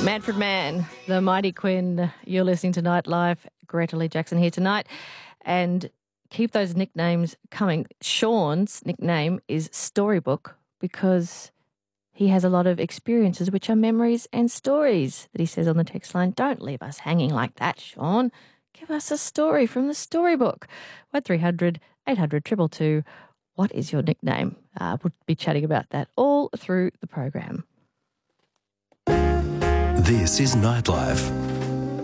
Manfred Mann, the Mighty Quinn. You're listening to Nightlife. Greta Lee Jackson here tonight. And keep those nicknames coming. Sean's nickname is Storybook because he has a lot of experiences, which are memories and stories that he says on the text line. Don't leave us hanging like that, Sean. Give us a story from the storybook. 1300 800 222. What is your nickname? We'll be chatting about that all through the program. This is Nightlife